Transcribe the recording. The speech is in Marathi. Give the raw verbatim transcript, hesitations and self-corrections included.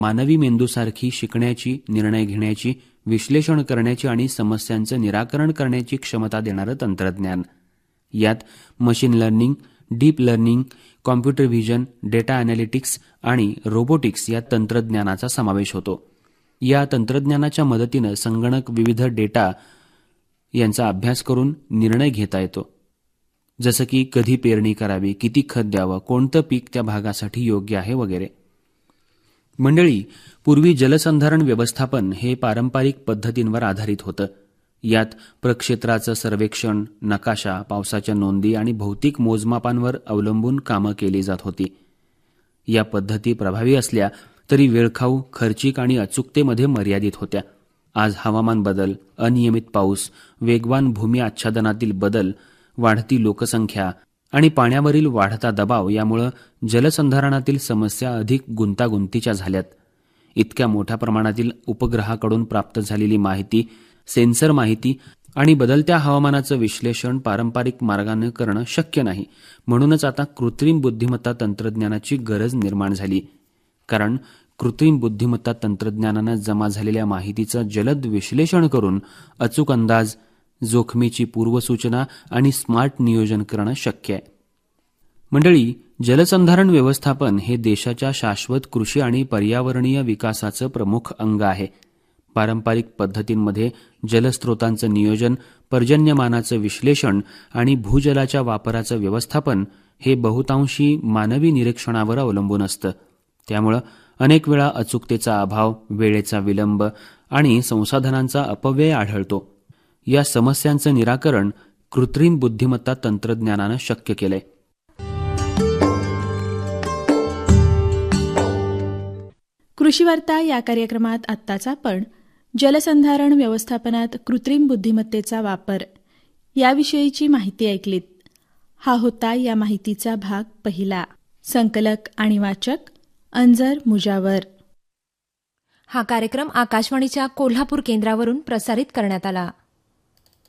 मानवी मेंदूसारखी शिकण्याची, निर्णय घेण्याची, विश्लेषण करण्याची आणि समस्यांचं निराकरण करण्याची क्षमता देणारं तंत्रज्ञान. यात machine learning, deep learning, computer vision, data analytics आणि रोबोटिक्स या तंत्रज्ञानाचा समावेश होतो. या तंत्रज्ञानाच्या मदतीनं संगणक विविध डेटा यांचा अभ्यास करून निर्णय घेता येतो, जसं की कधी पेरणी करावी, किती खत द्यावं, कोणतं पीक त्या भागासाठी योग्य आहे वगैरे. मंडळी, पूर्वी जलसंधारण व्यवस्थापन हे पारंपरिक पद्धतींवर आधारित होतं. यात प्रक्षेत्राचं सर्वेक्षण, नकाशा, पावसाच्या नोंदी आणि भौतिक मोजमापांवर अवलंबून कामं केली जात होती. या पद्धती प्रभावी असल्या तरी वेळखाऊ, खर्चिक आणि अचूकतेमध्ये मर्यादित होत्या. आज हवामान बदल, अनियमित पाऊस, वेगवान भूमी आच्छादनातील बदल, वाढती लोकसंख्या आणि पाण्यावरील वाढता दबाव यामुळे जलसंधारणातील समस्या अधिक गुंतागुंतीच्या झाल्यात. इतक्या मोठ्या प्रमाणातील उपग्रहाकडून प्राप्त झालेली माहिती, सेन्सर माहिती आणि बदलत्या हवामानाचं विश्लेषण पारंपरिक मार्गाने करणं शक्य नाही. म्हणूनच आता कृत्रिम बुद्धिमत्ता तंत्रज्ञानाची गरज निर्माण झाली. कारण कृत्रिम बुद्धिमत्ता तंत्रज्ञानानं जमा झालेल्या माहितीचं जलद विश्लेषण करून अचूक अंदाज, जोखमीची पूर्वसूचना आणि स्मार्ट नियोजन करणं शक्य आहे. मंडळी, जलसंधारण व्यवस्थापन हे देशाच्या शाश्वत कृषी आणि पर्यावरणीय विकासाचं प्रमुख अंग आहे. पारंपरिक पद्धतींमध्ये जलस्रोतांचं नियोजन, पर्जन्यमानाचं विश्लेषण आणि भूजलाच्या वापराचं व्यवस्थापन हे बहुतांशी मानवी निरीक्षणावर अवलंबून असतं. त्यामुळं अनेक वेळा अचूकतेचा अभाव, वेळेचा विलंब आणि संसाधनांचा अपव्यय आढळतो. या समस्यांचं निराकरण कृत्रिम बुद्धिमत्ता तंत्रज्ञानानं शक्य केलंय. कृषीवार्ता या कार्यक्रमात आत्ताच आपण जलसंधारण व्यवस्थापनात कृत्रिम बुद्धिमत्तेचा वापर याविषयीची माहिती ऐकलीत. हा होता या माहितीचा भाग पहिला. संकलक आणि वाचक अंजर मुजावर. हा कार्यक्रम आकाशवाणीच्या कोल्हापूर केंद्रावरून प्रसारित करण्यात आला.